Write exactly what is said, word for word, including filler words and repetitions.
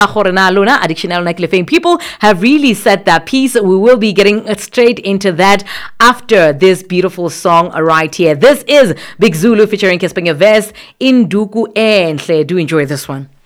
Luna, addiction people have really said that piece. We will be getting straight into that after this beautiful song right here. This is Big Zulu featuring Kispinga Vest in Duku Enhle. Do enjoy this one.